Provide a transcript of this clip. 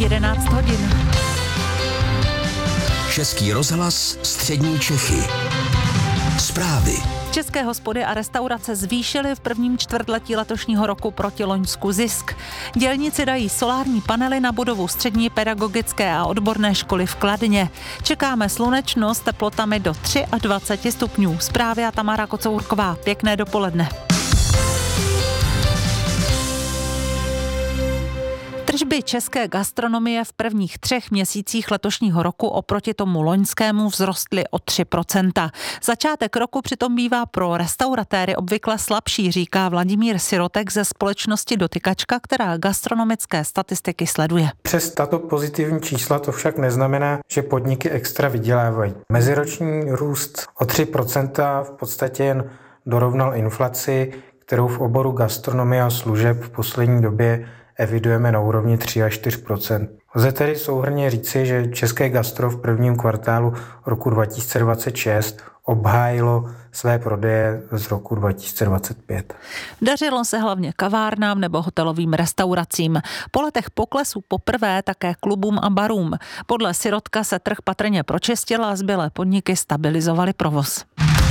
11 hodin. Český rozhlas Střední Čechy. Zprávy. České hospody a restaurace zvýšily v prvním čtvrtletí letošního roku proti loňsku zisk. Dělníci dají solární panely na budovu střední pedagogické a odborné školy v Kladně. Čekáme slunečno s teplotami do 23 stupňů. Zprávy a Tamara Kocourková. Pěkné dopoledne. Tržby české gastronomie v prvních 3 měsících letošního roku oproti tomu loňskému vzrostly o 3%. Začátek roku přitom bývá pro restauratéry obvykle slabší, říká Vladimír Sirotek ze společnosti Dotykačka, která gastronomické statistiky sleduje. Přes tato pozitivní čísla to však neznamená, že podniky extra vydělávají. Meziroční růst o 3% v podstatě jen dorovnal inflaci, kterou v oboru gastronomie a služeb v poslední době evidujeme na úrovni 3 až 4%. Lze tedy souhrnně říci, že české gastro v prvním kvartálu roku 2026 obhájilo své prodeje z roku 2025. Dařilo se hlavně kavárnám nebo hotelovým restauracím. Po letech poklesu poprvé také klubům a barům. Podle Sirotka se trh patrně pročistil a zbylé podniky stabilizovaly provoz.